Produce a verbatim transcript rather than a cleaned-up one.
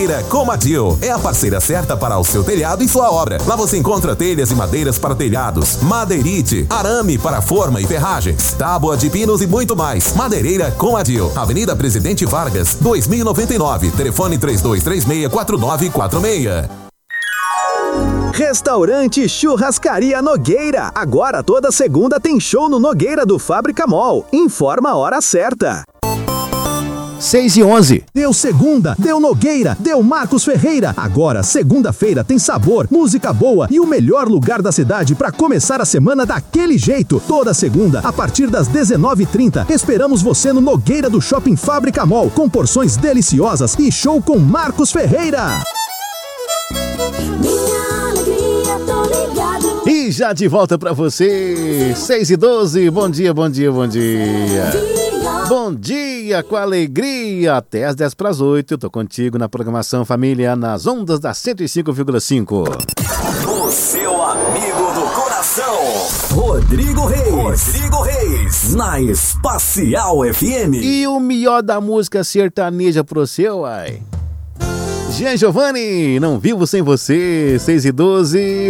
Madeireira Comadil é a parceira certa para o seu telhado e sua obra. Lá você encontra telhas e madeiras para telhados, madeirite, arame para forma e ferragens, tábua de pinos e muito mais. Madeireira Comadil, Avenida Presidente Vargas, dois mil e noventa e nove, telefone três dois três seis, quatro nove quatro seis. Restaurante Churrascaria Nogueira. Agora toda segunda tem show no Nogueira do Fábrica Mall. Informa a hora certa. seis e onze. Deu segunda, deu Nogueira, deu Marcos Ferreira. Agora, segunda-feira, tem sabor, música boa e o melhor lugar da cidade para começar a semana daquele jeito. Toda segunda, a partir das dezenove e trinta, esperamos você no Nogueira do Shopping Fábrica Mall, com porções deliciosas e show com Marcos Ferreira. Minha alegria, tô ligado. E já de volta pra você, seis e doze, bom dia, bom dia, bom dia. Bom dia, com alegria, até às dez para as oito, eu tô contigo na programação Família, nas ondas da cento e cinco vírgula cinco. O seu amigo do coração, Rodrigo Reis. Rodrigo Reis, na Espacial F M. E o melhor da música sertaneja pro seu, ai. Jean Giovanni, não vivo sem você, seis e doze.